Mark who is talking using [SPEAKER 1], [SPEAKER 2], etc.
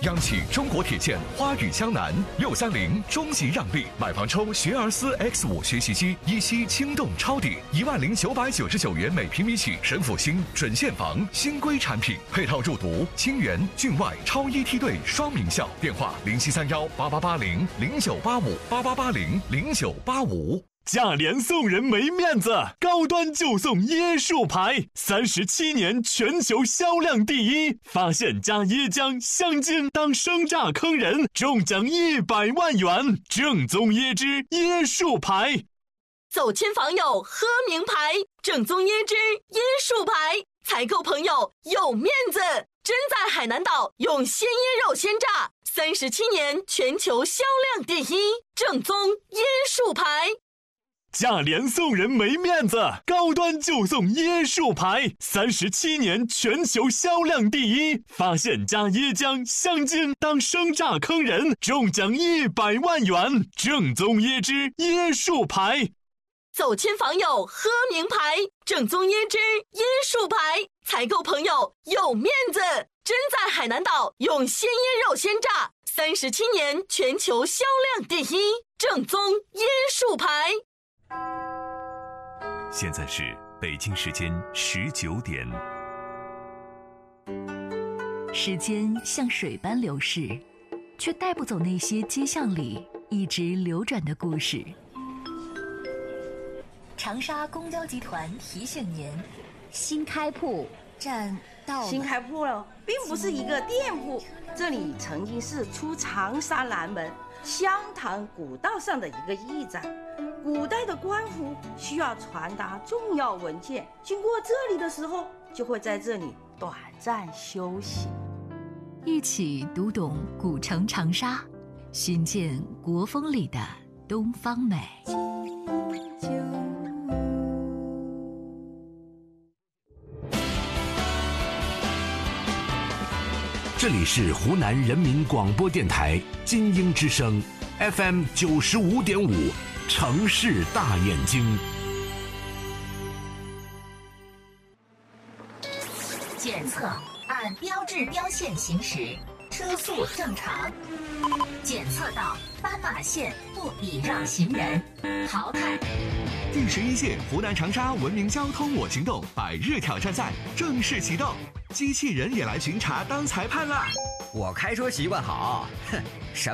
[SPEAKER 1] 央企中国铁建花语江南630中级让利，买房抽学而思 X5 学习机，一期轻动超抵10999元每平米起，神府新准现房新规产品，配套入读清源、郡外超一梯队双名校。电话07318880098588800985。
[SPEAKER 2] 价廉送人没面子，高端就送椰树牌，37年全球销量第一，发现加椰浆、香精当生榨坑人，中奖100万元，正宗椰汁椰树牌。
[SPEAKER 3] 走亲访友喝名牌，正宗椰汁椰树牌，采购朋友有面子。真在海南岛用鲜椰肉鲜榨，37年全球销量第一，正宗椰树牌。
[SPEAKER 2] 价廉送人没面子，高端就送椰树牌，37年全球销量第一，发现加椰浆、香精当生榨坑人，中奖100万元，正宗椰汁椰树牌。
[SPEAKER 3] 走亲访友喝名牌，正宗椰汁椰树牌，采购朋友有面子。真在海南岛用鲜椰肉鲜榨，37年全球销量第一，正宗椰树牌。
[SPEAKER 4] 现在是北京时间19点。
[SPEAKER 5] 时间像水般流逝，却带不走那些街巷里一直流转的故事。长沙公交集团提醒您：新开铺站到了。
[SPEAKER 6] 新开铺了，并不是一个店铺，这里曾经是出长沙南门湘潭古道上的一个驿站。古代的官府需要传达重要文件，经过这里的时候，就会在这里短暂休息。
[SPEAKER 5] 一起读懂古城长沙，寻见国风里的东方美。
[SPEAKER 4] 这里是湖南人民广播电台金鹰之声 FM 95.5，城市大眼睛。
[SPEAKER 7] 检测按标志标线行驶，车速正常。检测到斑马线不礼让行人，淘汰。
[SPEAKER 1] 第11届湖南长沙文明交通我行动100日挑战赛正式启动，机器人也来巡查当裁判啦！
[SPEAKER 8] 我开车习惯好，哼，